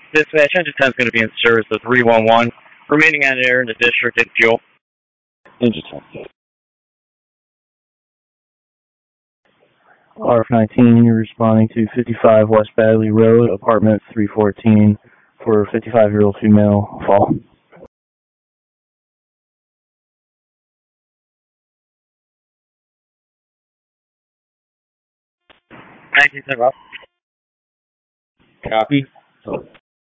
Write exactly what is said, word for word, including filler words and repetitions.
Dispatch, engine ten is going to be in service of three one one, remaining on air in the district at fuel. Engine ten. R F nineteen, you're responding to fifty-five West Badley Road, apartment three fourteen, for a fifty-five-year-old female fall. nineteen ten, Rob. Copy.